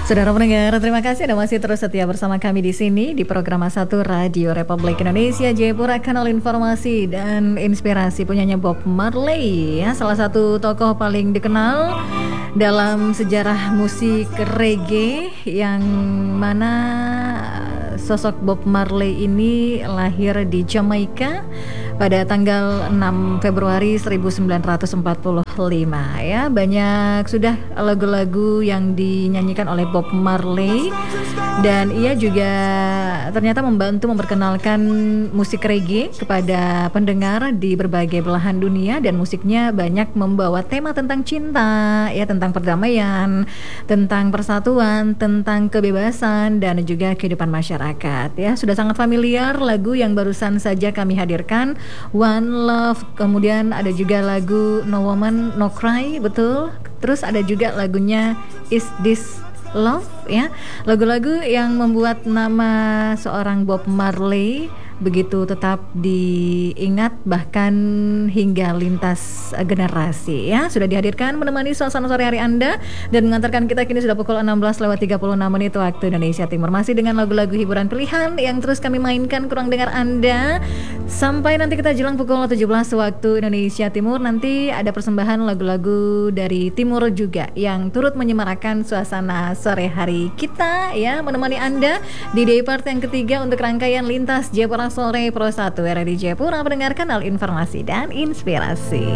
Saudara pendengar, terima kasih Anda masih terus setia bersama kami di sini di program A1 Radio Republik Indonesia Jayapura, kanal informasi dan inspirasi punyanya Bob Marley ya, salah satu tokoh paling dikenal dalam sejarah musik reggae, yang mana sosok Bob Marley ini lahir di Jamaika pada tanggal 6 Februari 1945 ya. Banyak sudah lagu-lagu yang dinyanyikan oleh Bob Marley, dan ia juga ternyata membantu memperkenalkan musik reggae kepada pendengar di berbagai belahan dunia, dan musiknya banyak membawa tema tentang cinta ya, tentang perdamaian, tentang persatuan, tentang kebebasan dan juga kehidupan masyarakat ya. Sudah sangat familiar lagu yang barusan saja kami hadirkan, One Love, kemudian ada juga lagu No Woman No Cry, betul. Terus ada juga lagunya Is This Love ya. Lagu-lagu yang membuat nama seorang Bob Marley begitu tetap diingat bahkan hingga lintas generasi ya. Sudah dihadirkan menemani suasana sore hari Anda dan mengantarkan kita kini sudah pukul 16:36 waktu Indonesia Timur. Masih dengan lagu-lagu hiburan pilihan yang terus kami mainkan kurang dengar Anda sampai nanti kita jelang pukul 17 waktu Indonesia Timur. Nanti ada persembahan lagu-lagu dari Timur juga yang turut menyemarakan suasana sore hari kita ya, menemani Anda di day part yang ketiga untuk rangkaian Lintas Jayapura Sore Pro 1 RRI Jayapura, mendengar kanal informasi dan inspirasi.